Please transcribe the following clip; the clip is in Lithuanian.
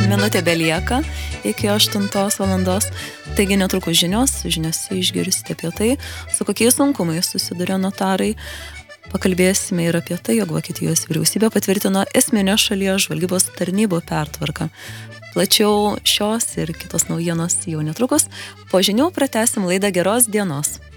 minutė belieka iki 8 valandos. Taigi netrukus žiniose išgirsite apie tai, su kokiais sunkumais susiduria notarai. Pakalbėsime ir apie tai, jog Vokietijos vyriausybė patvirtino esminę šalies žvalgybos tarnybų pertvarką. Plačiau šios ir kitos naujienos jau netrukus. Po žinių pratęsim laidą Geros dienos.